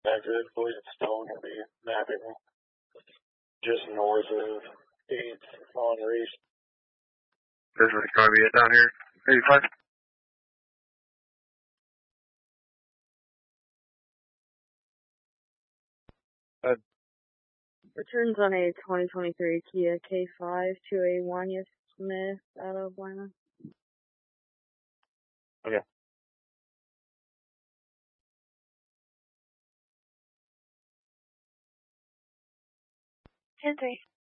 Exit, I believe it's still going to be mapping just north of 8th on Reese. This is going to be it down here. 85. Returns on a 2023 Kia K5 to a Wanya Smith out of Atlanta. Okay. Ten 3.